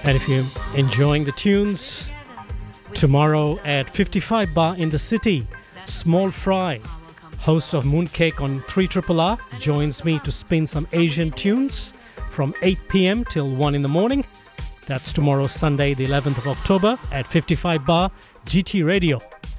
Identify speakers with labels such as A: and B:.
A: And if you're enjoying the tunes, tomorrow at 55 Bar in the City, Small Fry, host of Mooncake on 3RRR, joins me to spin some Asian tunes from 8 p.m. till 1 in the morning. That's tomorrow, Sunday, the 11th of October at 55 Bar, GT Radio.